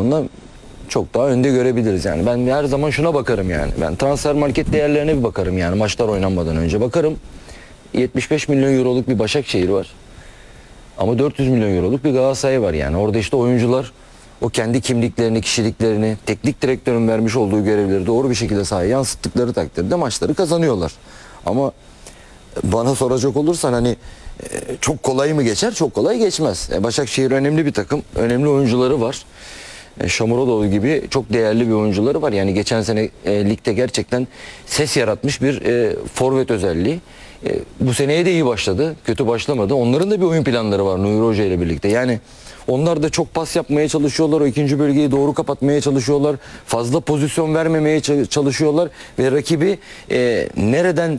anlamında çok daha önde görebiliriz yani. Ben her zaman şuna bakarım yani. Ben transfer market değerlerine bir bakarım yani. Maçlar oynanmadan önce bakarım. 75 milyon euroluk bir Başakşehir var. Ama 400 milyon euroluk bir Galatasaray var yani. Orada işte oyuncular o kendi kimliklerini, kişiliklerini, teknik direktörün vermiş olduğu görevleri doğru bir şekilde sahaya yansıttıkları takdirde maçları kazanıyorlar. Ama bana soracak olursan hani çok kolay mı geçer? Çok kolay geçmez. Başakşehir önemli bir takım. Önemli oyuncuları var. Shomurodov gibi çok değerli bir oyuncuları var. Yani geçen sene ligde gerçekten ses yaratmış bir forvet özelliği. Bu seneye de iyi başladı. Kötü başlamadı. Onların da bir oyun planları var Nuri Hoca ile birlikte. Yani onlar da çok pas yapmaya çalışıyorlar. O ikinci bölgeyi doğru kapatmaya çalışıyorlar. Fazla pozisyon vermemeye çalışıyorlar. Ve rakibi nereden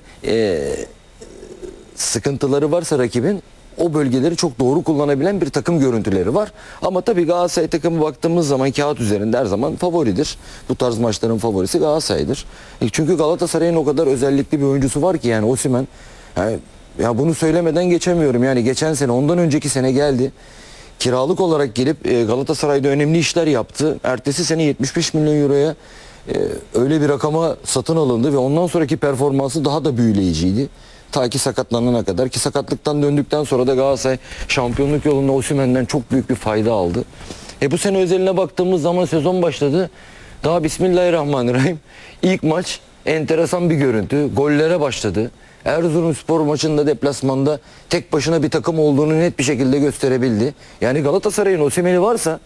sıkıntıları varsa rakibin o bölgeleri çok doğru kullanabilen bir takım görüntüleri var. Ama tabii Galatasaray takımı baktığımız zaman kağıt üzerinde her zaman favoridir. Bu tarz maçların favorisi Galatasaray'dır. Çünkü Galatasaray'ın o kadar özellikli bir oyuncusu var ki yani Osimhen. Yani, ya bunu söylemeden geçemiyorum. Yani geçen sene, ondan önceki sene geldi. Kiralık olarak gelip Galatasaray'da önemli işler yaptı. Ertesi sene 75 milyon euroya öyle bir rakama satın alındı ve ondan sonraki performansı daha da büyüleyiciydi. Ta ki sakatlanana kadar, ki sakatlıktan döndükten sonra da Galatasaray şampiyonluk yolunda Osimhen'den çok büyük bir fayda aldı. Bu sene özeline baktığımız zaman sezon başladı. Daha Bismillahirrahmanirrahim. İlk maç enteresan bir görüntü. Gollere başladı. Erzurumspor maçında deplasmanda tek başına bir takım olduğunu net bir şekilde gösterebildi. Yani Galatasaray'ın Osimhen'i varsa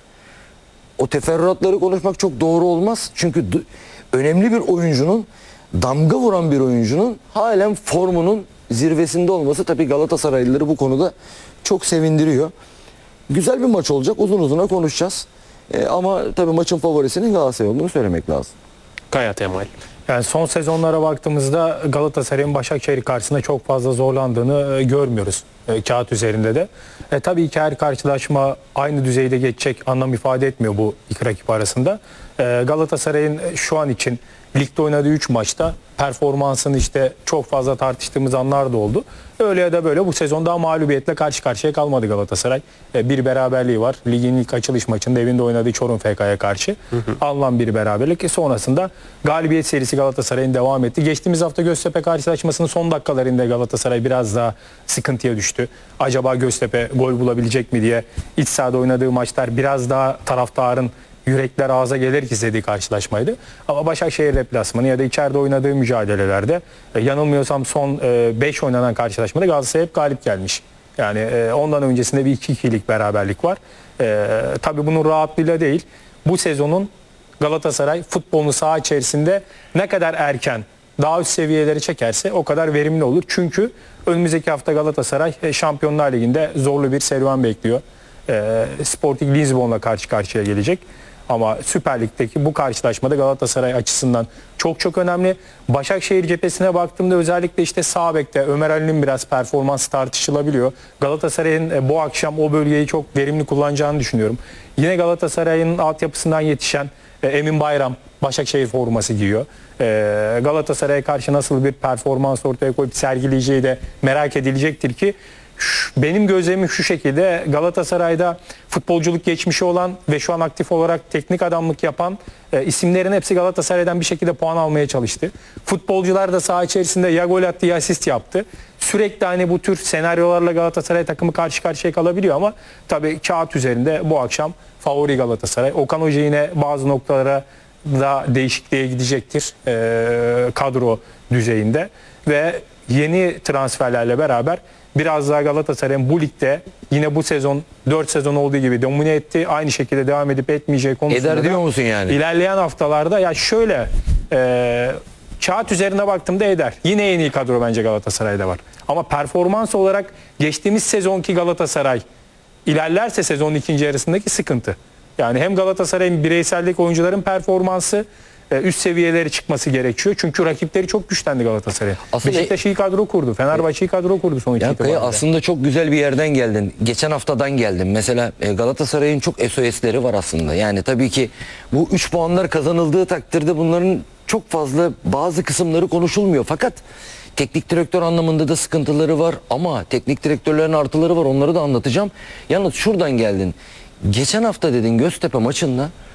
o teferruatları konuşmak çok doğru olmaz. Çünkü önemli bir oyuncunun, damga vuran bir oyuncunun halen formunun zirvesinde olması tabii Galatasaraylıları bu konuda çok sevindiriyor. Güzel bir maç olacak. Uzun uzuna konuşacağız. Ama tabii maçın favorisinin Galatasaray olduğunu söylemek lazım. Kaya Temal. Yani son sezonlara baktığımızda Galatasaray'ın Başakşehir karşısında çok fazla zorlandığını görmüyoruz kağıt üzerinde de. Tabii ki her karşılaşma aynı düzeyde geçecek anlam ifade etmiyor bu iki rakip arasında. Galatasaray'ın şu an için ligde oynadığı 3 maçta performansını işte çok fazla tartıştığımız anlar da oldu. Öyle ya da böyle bu sezon daha mağlubiyetle karşı karşıya kalmadı Galatasaray. Bir beraberliği var. Ligin ilk açılış maçında evinde oynadığı Çorum FK'ya karşı. Alınan bir beraberlik. Sonrasında galibiyet serisi Galatasaray'ın devam etti. Geçtiğimiz hafta Göztepe karşılaşmasının son dakikalarında Galatasaray biraz daha sıkıntıya düştü. Acaba Göztepe gol bulabilecek mi diye iç sahada oynadığı maçlar biraz daha taraftarın yürekler ağza gelir ki izlediği karşılaşmaydı. Ama Başakşehir deplasmanı ya da içeride oynadığı mücadelelerde yanılmıyorsam son 5 oynanan karşılaşmada Galatasaray hep galip gelmiş. Yani ondan öncesinde bir 2-2'lik beraberlik var. Tabii bunun rahatlığıyla değil. Bu sezonun Galatasaray futbolunu saha içerisinde ne kadar erken daha üst seviyelere çekerse o kadar verimli olur. Çünkü önümüzdeki hafta Galatasaray Şampiyonlar Ligi'nde zorlu bir serüven bekliyor. Sporting Lisbon'la karşı karşıya gelecek. Ama Süper Lig'deki bu karşılaşmada Galatasaray açısından çok çok önemli. Başakşehir cephesine baktığımda özellikle işte sağ bekte Ömer Ali'nin biraz performansı tartışılabiliyor. Galatasaray'ın bu akşam o bölgeyi çok verimli kullanacağını düşünüyorum. Yine Galatasaray'ın altyapısından yetişen Emin Bayram Başakşehir forması giyiyor. Galatasaray'a karşı nasıl bir performans ortaya koyup sergileyeceği de merak edilecektir ki benim gözlemim şu şekilde: Galatasaray'da futbolculuk geçmişi olan ve şu an aktif olarak teknik adamlık yapan isimlerin hepsi Galatasaray'dan bir şekilde puan almaya çalıştı. Futbolcular da saha içerisinde ya gol attı ya asist yaptı. Sürekli hani bu tür senaryolarla Galatasaray takımı karşı karşıya kalabiliyor ama tabii kağıt üzerinde bu akşam favori Galatasaray. Okan Hoca yine bazı noktalara da değişikliğe gidecektir kadro düzeyinde ve yeni transferlerle beraber biraz daha Galatasaray'ın bu ligde yine bu sezon 4 sezon olduğu gibi domine etti. Aynı şekilde devam edip etmeyeceği konusunda Eder diyor musun yani? İlerleyen haftalarda ya şöyle kağıt üzerine baktığımda eder. Yine en iyi kadro bence Galatasaray'da var. Ama performans olarak geçtiğimiz sezonki Galatasaray ilerlerse sezonun ikinci yarısındaki sıkıntı. Yani hem Galatasaray'ın bireyseldeki oyuncuların performansı üst seviyelere çıkması gerekiyor. Çünkü rakipleri çok güçlendi Galatasaray'ın. Beşiktaş iyi kadro kurdu. Fenerbahçe iyi kadro kurdu sonuç itibariyle. Aslında çok güzel bir yerden geldin. Geçen haftadan geldin. Mesela Galatasaray'ın çok SOS'leri var aslında. Yani tabii ki bu 3 puanlar kazanıldığı takdirde bunların çok fazla bazı kısımları konuşulmuyor. Fakat teknik direktör anlamında da sıkıntıları var. Ama teknik direktörlerin artıları var. Onları da anlatacağım. Yalnız şuradan geldin. Geçen hafta dedin Göztepe maçında